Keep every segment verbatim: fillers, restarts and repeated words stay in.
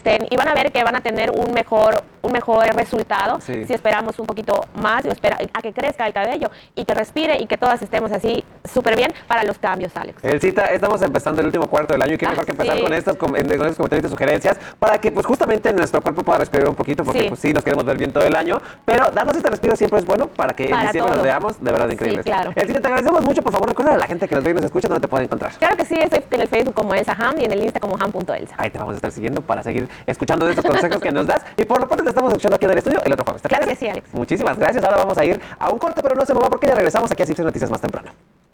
estén y van a ver que van a tener un mejor, un mejor resultado sí. si esperamos un poquito más, y espera, a que crezca el cabello y que respire y que todas estemos así súper bien para los cambios, Alex. Elcita, estamos empezando el último cuarto del año y qué ah, mejor que empezar sí. con, estas, con, con estos comentarios y sugerencias para que pues justamente nuestro cuerpo pueda respirar un poquito, porque sí. pues sí, nos queremos ver bien todo el año, pero darnos este respiro siempre es bueno para que para en diciembre nos veamos de verdad increíbles. Sí, claro. Elcita, te agradecemos mucho, por favor, recuerda a la gente que nos ve y nos escucha dónde te pueden encontrar. Claro que sí, estoy en el Facebook como Elsa Ham y en el Insta como ham punto elsa. Ahí te vamos a estar siguiendo para seguir escuchando de estos consejos que nos das y por lo pronto te estamos escuchando aquí en el estudio el otro jueves. Claro que sí, Alex. Muchísimas gracias. Ahora vamos a ir a un corte, pero no se mueva porque ya regresamos aquí a Cipse Noticias más temprano.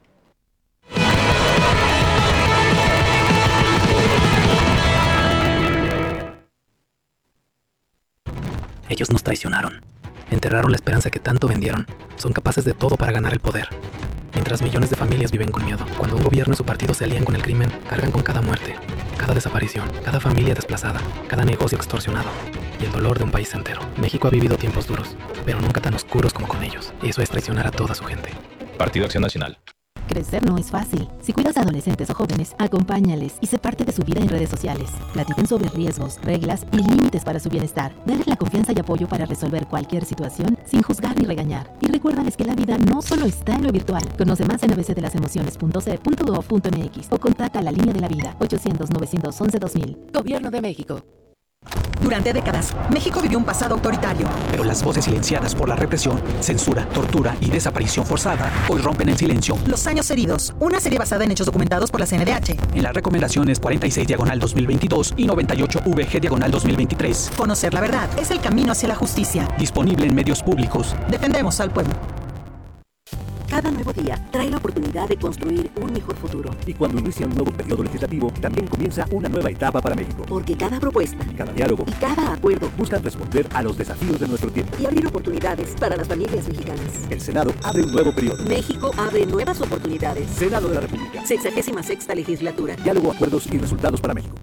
Ellos nos traicionaron. Enterraron la esperanza que tanto vendieron. Son capaces de todo para ganar el poder. Mientras millones de familias viven con miedo. Cuando un gobierno y su partido se alían con el crimen, cargan con cada muerte, cada desaparición, cada familia desplazada, cada negocio extorsionado y el dolor de un país entero. México ha vivido tiempos duros, pero nunca tan oscuros como con ellos. Y eso es traicionar a toda su gente. Partido Acción Nacional. Crecer no es fácil. Si cuidas a adolescentes o jóvenes, acompáñales y sé parte de su vida en redes sociales. Platiquen sobre riesgos, reglas y límites para su bienestar. Denles la confianza y apoyo para resolver cualquier situación sin juzgar ni regañar. Y recuérdales que la vida no solo está en lo virtual. Conoce más en a b c de las emociones punto c punto gov punto m x o contacta a la línea de la vida ochocientos, novecientos once, dos mil. Gobierno de México. Durante décadas, México vivió un pasado autoritario. Pero las voces silenciadas por la represión, censura, tortura y desaparición forzada hoy rompen el silencio. Los años heridos, una serie basada en hechos documentados por la C N D H. En las recomendaciones cuarenta y seis diagonal dos mil veintidós y noventa y ocho V G diagonal dos mil veintitrés. Conocer la verdad es el camino hacia la justicia. Disponible en medios públicos. Defendemos al pueblo. Cada nuevo día trae la oportunidad de construir un mejor futuro. Y cuando inicia un nuevo periodo legislativo, también comienza una nueva etapa para México. Porque cada propuesta, cada diálogo y cada acuerdo buscan responder a los desafíos de nuestro tiempo y abrir oportunidades para las familias mexicanas. El Senado abre un nuevo periodo. México abre nuevas oportunidades. Senado de la República. Sexagésima sexta legislatura. Diálogo, acuerdos y resultados para México.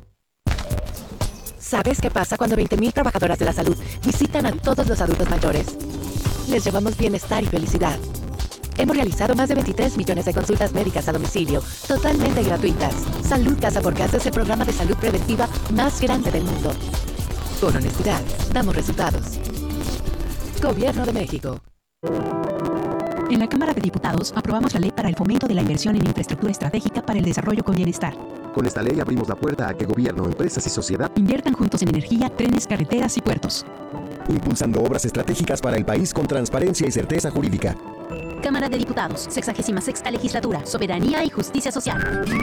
¿Sabes qué pasa cuando veinte mil trabajadoras de la salud visitan a todos los adultos mayores? Les llevamos bienestar y felicidad. Hemos realizado más de veintitrés millones de consultas médicas a domicilio, totalmente gratuitas. Salud Casa por Casa es el programa de salud preventiva más grande del mundo. Con honestidad, damos resultados. Gobierno de México. En la Cámara de Diputados aprobamos la Ley para el Fomento de la Inversión en Infraestructura Estratégica para el Desarrollo con Bienestar. Con esta ley abrimos la puerta a que gobierno, empresas y sociedad inviertan juntos en energía, trenes, carreteras y puertos. Impulsando obras estratégicas para el país con transparencia y certeza jurídica. Cámara de Diputados, sexagésima sexta legislatura, soberanía y justicia social.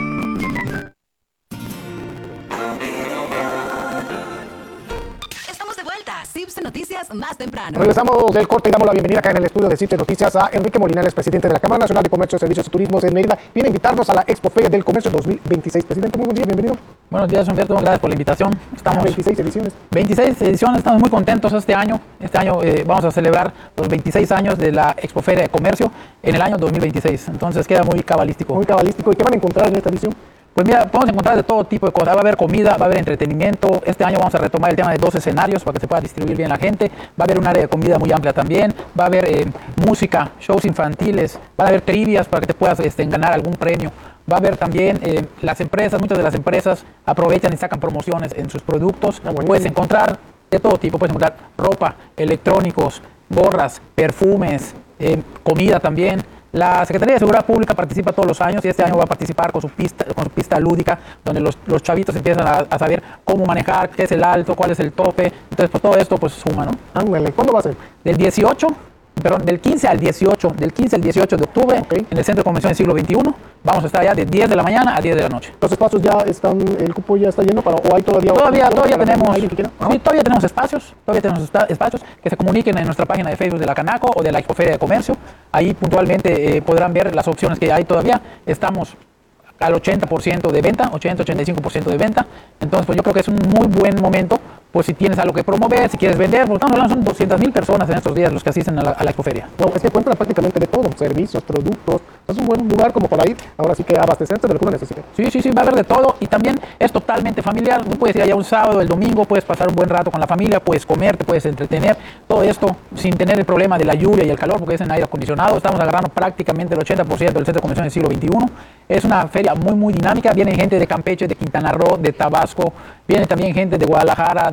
Estamos de vuelta, Cipse Noticias más temprano. Regresamos del corte y damos la bienvenida acá en el estudio de Cipse Noticias a Enrique Molinares, presidente de la Cámara Nacional de Comercio, Servicios y Turismo en Mérida. Viene a invitarnos a la Expoferia del Comercio dos mil veintiséis. Presidente, muy buen día, bienvenido. Buenos días, Humberto, gracias por la invitación. Estamos veintiséis ediciones. veintiséis ediciones, estamos muy contentos este año. Este año eh, vamos a celebrar los veintiséis años de la Expoferia de Comercio en el año dos mil veintiséis. Entonces queda muy cabalístico. Muy cabalístico. ¿Y qué van a encontrar en esta edición? Pues mira, podemos encontrar de todo tipo de cosas. Va a haber comida, va a haber entretenimiento. Este año vamos a retomar el tema de dos escenarios para que se pueda distribuir bien la gente. Va a haber un área de comida muy amplia también. Va a haber eh, música, shows infantiles. Va a haber trivias para que te puedas este, ganar algún premio. Va a haber también eh, las empresas, muchas de las empresas aprovechan y sacan promociones en sus productos. Ah, bueno, puedes encontrar de todo tipo, puedes encontrar ropa, electrónicos, gorras, perfumes, eh, comida también. La Secretaría de Seguridad Pública participa todos los años y este año va a participar con su pista, con su pista lúdica, donde los, los chavitos empiezan a, a saber cómo manejar, qué es el alto, cuál es el tope. Entonces, pues todo esto pues suma, ¿no? Ándale, ¿cuándo va a ser? Del dieciocho, perdón, del quince al dieciocho, del quince al dieciocho de octubre, okay, en el Centro de Convención del Siglo veintiuno. Vamos a estar allá de diez de la mañana a diez de la noche. ¿Los espacios ya están, el cupo ya está lleno para, o hay todavía? Todavía, todavía tenemos, sí, todavía tenemos espacios, todavía tenemos espacios que se comuniquen en nuestra página de Facebook de la Canaco o de la Expoferia de Comercio. Ahí puntualmente eh, podrán ver las opciones que hay todavía. Estamos al ochenta por ciento de venta, ochenta a ochenta y cinco por ciento de venta. Entonces, pues yo creo que es un muy buen momento, pues si tienes algo que promover, si quieres vender, porque estamos hablando, son doscientas mil personas en estos días los que asisten a la, a la Expoferia. No, es que encuentran prácticamente de todo, servicios, productos. Es un buen lugar como para ir, ahora sí que abastecerse de lo que uno necesita. Sí, sí, sí, va a haber de todo y también es totalmente familiar. Tú puedes ir allá un sábado, el domingo, puedes pasar un buen rato con la familia, puedes comer, te puedes entretener. Todo esto sin tener el problema de la lluvia y el calor, porque es en aire acondicionado. Estamos agarrando prácticamente el ochenta por ciento del Centro de Convención del Siglo veintiuno. Es una feria muy, muy dinámica. Viene gente de Campeche, de Quintana Roo, de Tabasco. Viene también gente de Guadalajara,